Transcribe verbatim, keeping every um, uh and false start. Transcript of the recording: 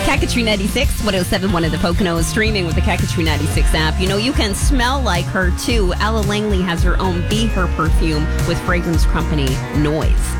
Kakatri ninety-six, one oh seven point one of the Poconos, streaming with the Kakatri ninety-six app. You know, you can smell like her, too. Ella Langley has her own Be Her perfume with fragrance company Noise.